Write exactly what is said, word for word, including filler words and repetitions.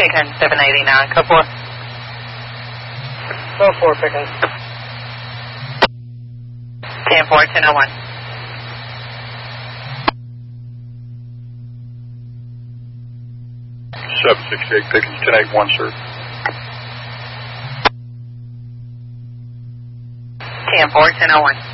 Pickens, seven eighty-nine, code four. Code four, Pickens. ten four, ten oh one. seven sixty-eight, Pickens, ten eighty-one, sir. ten four, ten oh one.